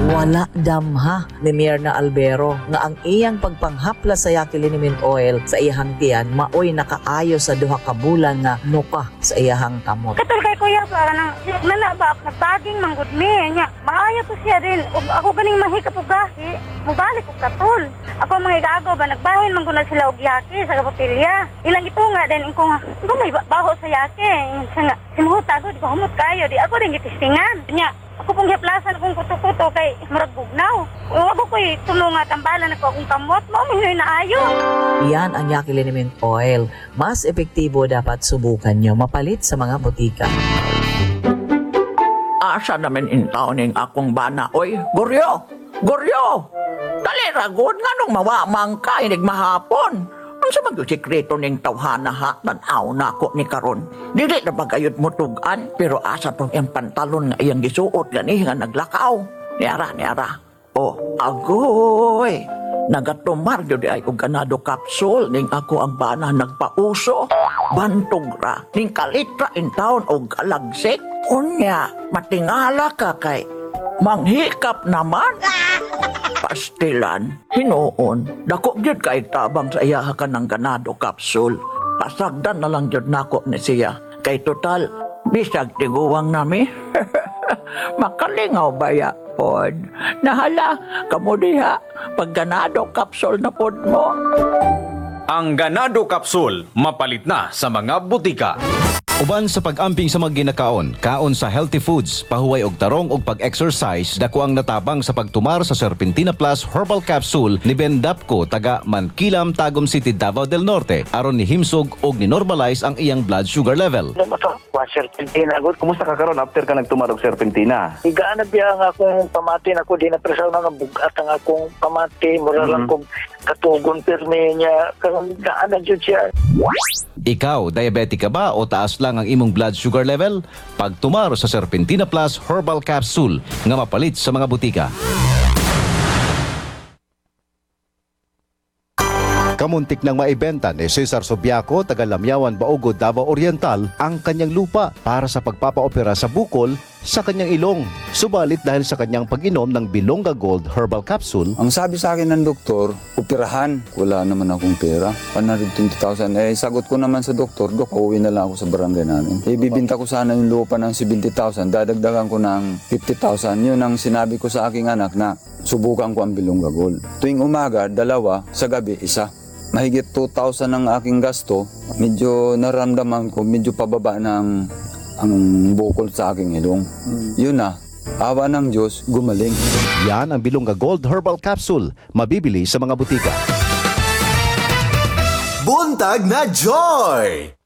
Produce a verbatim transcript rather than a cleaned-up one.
Wala damha ni Mirna Albero nga ang iyang pagpanghapla sa Yakilinimint Oil sa iyahang tiyan maoy nakaayo sa duha ka bulan nga nuka sa iyahang kamot. Katul kay kuya para nang nalaba nagtaging manggod mi nya. Maayo to siya din. Ug ako ganing mahikap og gasi, mubalik og katul. Ako mga igago ba nagbahin man na sila og yaki sa kapotilya. Ilang ito nga din ko nga, ko may baho sa yaki. Nga sinuhuta ko di ko humot kayo di ako din gitistingan. Nya ako pong hiplasan akong kuto-kuto kay murag bugnaw. O ako ko'y tulungat ang bala na ko akong kamot mo, may na ayo. Yan ang Yakilinimint Oil. Mas epektibo dapat subukan nyo mapalit sa mga butika. Asa namin intaw ning akong bana, oy, Goryo! Goryo! Dali ragod nga nung mawamang ka, inig mahapon. Ang sa mag-sikreto ning tawhana ha, tanaw na ako ni karon. Dili na bagayod mo tugan, pero asa tong iyang pantalon nga iyang gisuot gani nga naglakaw. Niara, niara. Oh, agoy! Nagatumar yun di ay og ganado kapsul ning ako ang bana nagpauso. Bantog ra, ning kalitra in taon og kalagsik. Unya, matingala ka kay manghikap naman. Pastilan, hinuon, dako gyud kay tabang sa iya ka ng ganado kapsul. Pasagdan na lang gyud nako ni siya. Kay total, bisag tiguwang nami. Makalingaw baya pod. Nahala, kamo diha, pag ganado kapsul na pod mo. Ang ganado kapsul, mapalit na sa mga butika. Uban sa pag-amping sa mga ginakaon, kaon sa healthy foods, pahuway og tarong og pag-exercise, dako ang natabang sa pagtumar sa Serpentina Plus Herbal Capsule ni Ben Dapco taga Mankilam, Tagum City, Davao del Norte, aron ni himsog og ni-normalize ang iyang blood sugar level. Ano ba ito? Serpentina. Kumusta ka karon after ka nagtumarog Serpentina? Higaan na biya nga akong pamati na ako, di na presaw na nga bugat ang akong pamati, mura lang kong katugon pirmi niya, karong higaan na dyan siya. Ikaw, diabetic ka ba o taas lang ang imong blood sugar level? Pagtumaro sa Serpentina Plus Herbal Capsule nga mapalit sa mga butika. Kamuntik nang maibenta ni Cesar Subiaco, taga Lamyawan, Baugod, Davao Oriental, ang kanyang lupa para sa pagpapaopera sa bukol sa kanyang ilong. Subalit dahil sa kanyang pag-inom ng Bilonga Gold Herbal Capsule, ang sabi sa akin ng doktor, operahan. Wala naman akong pera. one hundred twenty thousand. Eh, sagot ko naman sa doktor, Dok, uuwi na lang ako sa barangay namin. Eh, bibinta ko sana yung lupa ng seventy thousand. Dadagdagan ko ng fifty thousand. Yun ang sinabi ko sa aking anak na subukan ko ang Bilonga Gold. Tuwing umaga, dalawa. Sa gabi, isa. Mahigit two thousand ang aking gasto. Medyo naramdaman ko, medyo pababa ng ang bukol sa aking ilong. Hmm. Yun na, awa ng Diyos, gumaling. yan ang Bilonga Gold Herbal Capsule, mabibili sa mga butika. Buntag na Joy!